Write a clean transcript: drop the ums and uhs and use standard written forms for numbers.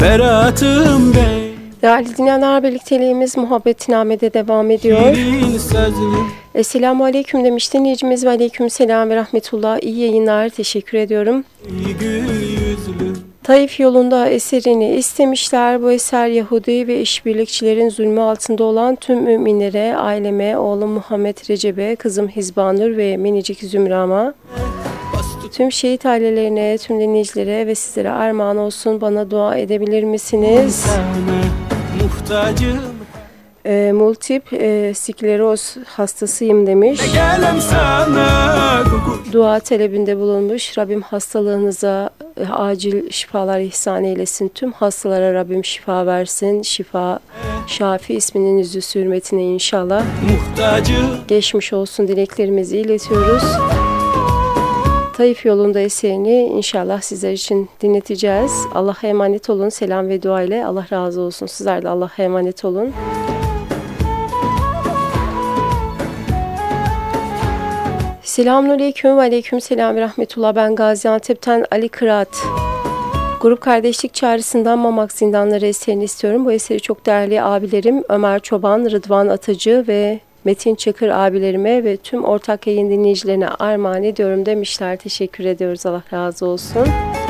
Beratım bey. Değerli dinleyenler, birlikteliğimiz Muhabbetiname'de devam ediyor. Esselamu Aleyküm demiş dinleyicimiz ve Aleyküm Selam ve Rahmetullah. İyi yayınlar, teşekkür ediyorum. Taif yolunda eserini istemişler. Bu eser Yahudi ve işbirlikçilerin zulmü altında olan tüm müminlere, aileme, oğlum Muhammed Recep'e, kızım Hizbanur ve minicik Zümra'ma, tüm şehit ailelerine, tüm dinleyicilere ve sizlere armağan olsun. Bana dua edebilir misiniz? Multip skleroz hastasıyım demiş. Dua talebinde bulunmuş. Rabbim hastalığınıza acil şifalar ihsan eylesin. Tüm hastalara Rabbim şifa versin. Şifa, Şafi isminin yüzü hürmetine inşallah. Geçmiş olsun dileklerimizi iletiyoruz. Taif yolunda eserini inşallah sizler için dinleteceğiz. Allah'a emanet olun. Selam ve dua ile Allah razı olsun. Sizler de Allah'a emanet olun. Selamünaleyküm ve aleykümselam ve rahmetullah. Ben Gaziantep'ten Ali Kıraat. Grup Kardeşlik Çağrısı'ndan Mamak Zindanları eserini istiyorum. Bu eseri çok değerli abilerim Ömer Çoban, Rıdvan Atıcı ve Metin Çakır abilerime ve tüm ortak yayın dinleyicilerine armağan ediyorum demişler. Teşekkür ediyoruz. Allah razı olsun.